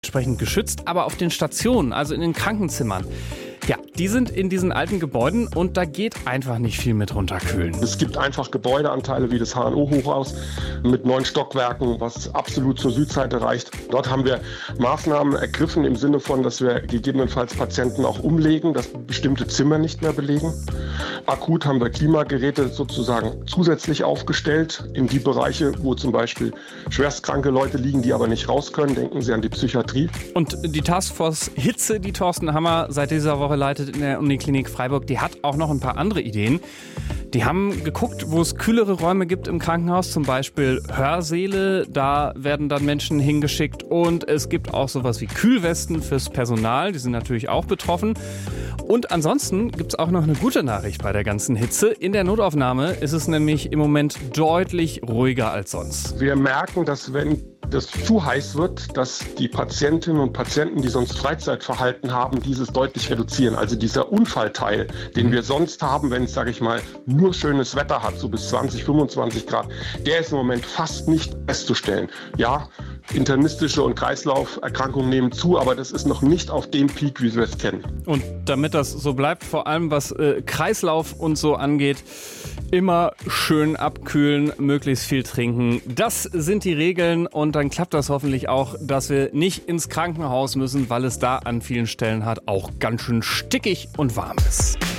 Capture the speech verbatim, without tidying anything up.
Entsprechend geschützt, aber auf den Stationen, also in den Krankenzimmern, ja, die sind in diesen alten Gebäuden und da geht einfach nicht viel mit runterkühlen. Es gibt einfach Gebäudeanteile wie das H N O-Hochhaus mit neun Stockwerken, was absolut zur Südseite reicht. Dort haben wir Maßnahmen ergriffen im Sinne von, dass wir gegebenenfalls Patienten auch umlegen, dass bestimmte Zimmer nicht mehr belegen. Akut haben wir Klimageräte sozusagen zusätzlich aufgestellt in die Bereiche, wo zum Beispiel schwerstkranke Leute liegen, die aber nicht raus können. Denken Sie an die Psychiatrie. Und die Taskforce Hitze, die Thorsten Hammer seit dieser Woche leitet in der Uniklinik Freiburg, die hat auch noch ein paar andere Ideen. Die haben geguckt, wo es kühlere Räume gibt im Krankenhaus, zum Beispiel Hörsäle, da werden dann Menschen hingeschickt und es gibt auch sowas wie Kühlwesten fürs Personal, die sind natürlich auch betroffen. Und ansonsten gibt es auch noch eine gute Nachricht bei der ganzen Hitze. In der Notaufnahme ist es nämlich im Moment deutlich ruhiger als sonst. Wir merken, dass wenn das zu heiß wird, dass die Patientinnen und Patienten, die sonst Freizeitverhalten haben, dieses deutlich reduzieren. Also dieser Unfallteil, den wir sonst haben, wenn es, sage ich mal, nur schönes Wetter hat, so bis zwanzig, fünfundzwanzig Grad, der ist im Moment fast nicht festzustellen. Ja, internistische und Kreislauferkrankungen nehmen zu, aber das ist noch nicht auf dem Peak, wie wir es kennen. Und damit das so bleibt, vor allem was äh, Kreislauf und so angeht, immer schön abkühlen, möglichst viel trinken. Das sind die Regeln und dann klappt das hoffentlich auch, dass wir nicht ins Krankenhaus müssen, weil es da an vielen Stellen halt auch ganz schön stickig und warm ist.